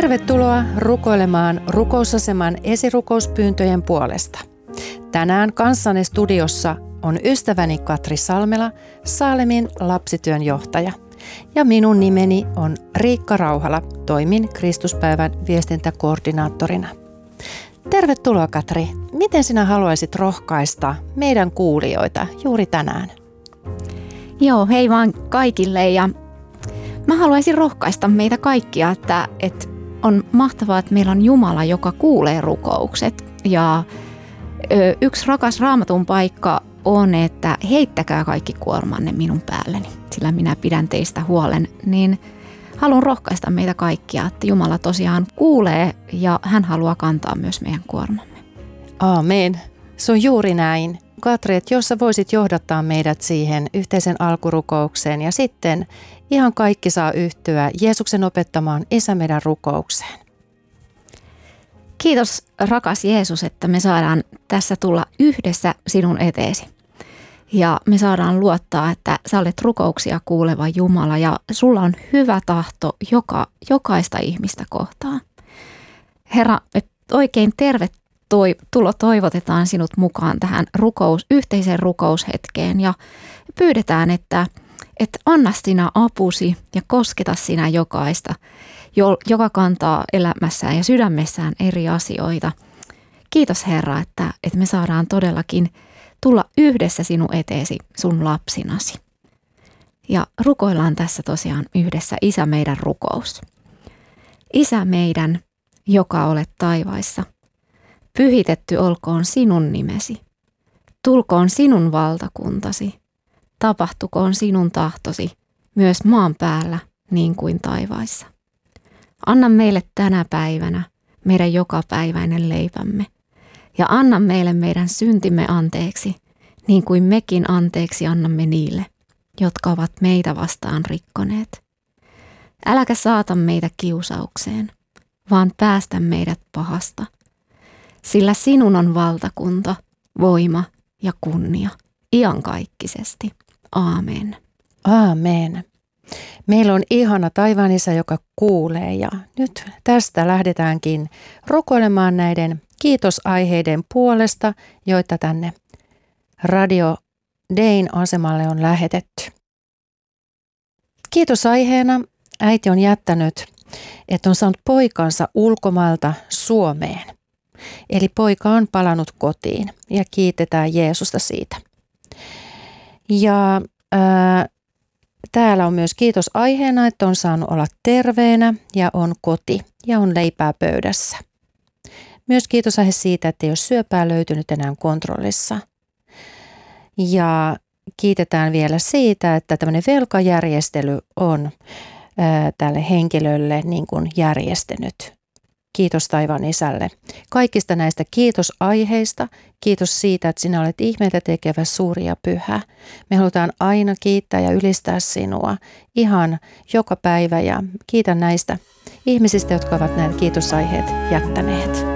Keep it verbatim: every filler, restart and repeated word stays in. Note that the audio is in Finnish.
Tervetuloa rukoilemaan rukousaseman esirukouspyyntöjen puolesta. Tänään kanssani studiossa on ystäväni Katri Salmela, Saalemin lapsityön johtaja. Ja minun nimeni on Riikka Rauhala, toimin Kristuspäivän viestintäkoordinaattorina. Tervetuloa Katri. Miten sinä haluaisit rohkaista meidän kuulijoita juuri tänään? Joo, hei vaan kaikille ja mä haluaisin rohkaista meitä kaikkia, että, että on mahtavaa, että meillä on Jumala, joka kuulee rukoukset. Ja ö, yksi rakas Raamatun paikka on, että heittäkää kaikki kuormanne minun päälleni, sillä minä pidän teistä huolen. Niin haluan rohkaista meitä kaikkia, että Jumala tosiaan kuulee ja hän haluaa kantaa myös meidän kuormamme. Aamen. Se on juuri näin. Katri, että jos sä voisit johdattaa meidät siihen yhteisen alkurukoukseen ja sitten ihan kaikki saa yhtyä Jeesuksen opettamaan Isä meidän rukoukseen. Kiitos rakas Jeesus, että me saadaan tässä tulla yhdessä sinun eteesi. Ja me saadaan luottaa, että sä olet rukouksia kuuleva Jumala ja sulla on hyvä tahto joka, jokaista ihmistä kohtaan. Herra, oikein tervetuloa toivotetaan sinut mukaan tähän rukous, yhteiseen rukoushetkeen ja pyydetään, että, että anna sinä apusi ja kosketa sinä jokaista, joka kantaa elämässään ja sydämessään eri asioita. Kiitos Herra, että, että me saadaan todellakin tulla yhdessä sinun eteesi sun lapsinasi. Ja rukoillaan tässä tosiaan yhdessä Isä meidän rukous. Isä meidän, joka olet taivaissa, pyhitetty olkoon sinun nimesi. Tulkoon sinun valtakuntasi. Tapahtukoon sinun tahtosi myös maan päällä niin kuin taivaissa. Anna meille tänä päivänä meidän jokapäiväinen leipämme ja anna meille meidän syntimme anteeksi, niin kuin mekin anteeksi annamme niille, jotka ovat meitä vastaan rikkoneet. Äläkä saata meitä kiusaukseen, vaan päästä meidät pahasta, sillä sinun on valtakunta, voima ja kunnia iankaikkisesti. Aamen. Aamen. Meillä on ihana taivaan Isä, joka kuulee ja nyt tästä lähdetäänkin rukoilemaan näiden kiitosaiheiden puolesta, joita tänne Radio Dayn asemalle on lähetetty. Kiitosaiheena äiti on jättänyt, että on saanut poikansa ulkomailta Suomeen. Eli poika on palannut kotiin ja kiitetään Jeesusta siitä. Ja ää, täällä on myös kiitosaiheena, että on saanut olla terveenä ja on koti ja on leipää pöydässä. Myös kiitosaihe siitä, että ei ole syöpää löytynyt enää kontrollissa. Ja kiitetään vielä siitä, että tämmöinen velkajärjestely on ää, tälle henkilölle niin kuin järjestänyt. Kiitos taivaan Isälle. Kaikista näistä kiitosaiheista, kiitos siitä, että sinä olet ihmeitä tekevä suuri ja pyhä. Me halutaan aina kiittää ja ylistää sinua ihan joka päivä ja kiitän näistä ihmisistä, jotka ovat näitä kiitosaiheet jättäneet.